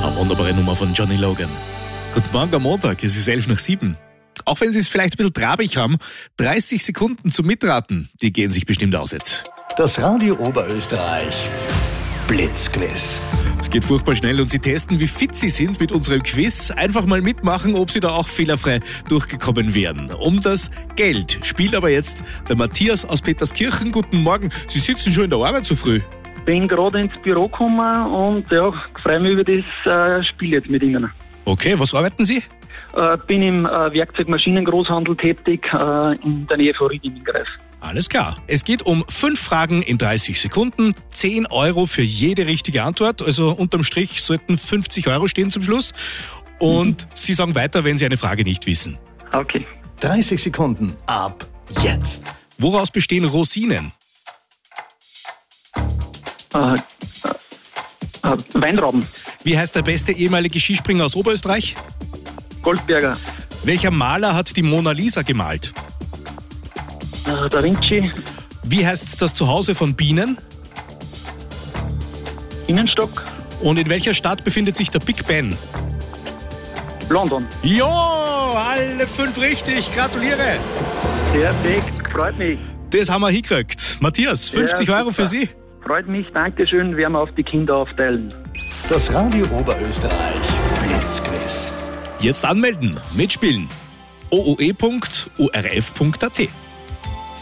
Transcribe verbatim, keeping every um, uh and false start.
Eine wunderbare Nummer von Johnny Logan. Guten Morgen am Montag, es ist elf nach sieben. Auch wenn Sie es vielleicht ein bisschen trabig haben, dreißig Sekunden zum Mitraten, die gehen sich bestimmt aus jetzt. Das Radio Oberösterreich Blitzquiz. Es geht furchtbar schnell und Sie testen, wie fit Sie sind mit unserem Quiz. Einfach mal mitmachen, ob Sie da auch fehlerfrei durchgekommen wären. Um das Geld spielt aber jetzt der Matthias aus Peterskirchen. Guten Morgen. Sie sitzen schon in der Arbeit so früh. Bin gerade ins Büro gekommen und ja, freue mich über das äh, Spiel jetzt mit Ihnen. Okay, was arbeiten Sie? Äh, bin im äh, Werkzeugmaschinengroßhandel tätig äh, in der Nähe von Ried im Kreis. Alles klar. Es geht um fünf Fragen in dreißig Sekunden, zehn Euro für jede richtige Antwort. Also unterm Strich sollten fünfzig Euro stehen zum Schluss. Und mhm. Sie sagen weiter, wenn Sie eine Frage nicht wissen. Okay. dreißig Sekunden ab jetzt. Woraus bestehen Rosinen? Äh, äh, äh, Weintrauben. Wie heißt der beste ehemalige Skispringer aus Oberösterreich? Goldberger. Welcher Maler hat die Mona Lisa gemalt? Äh, Da Vinci. Wie heißt das Zuhause von Bienen? Innenstock. Und in welcher Stadt befindet sich der Big Ben? London. Jo, alle fünf richtig. Gratuliere. Perfekt, freut mich. Das haben wir hingekriegt. Matthias, fünfzig Ja, Euro für super. Sie. Freut mich, Dankeschön, werden wir auf die Kinder aufteilen. Das Radio Oberösterreich Blitzquiz. Jetzt anmelden, mitspielen. o o e punkt o r f punkt a t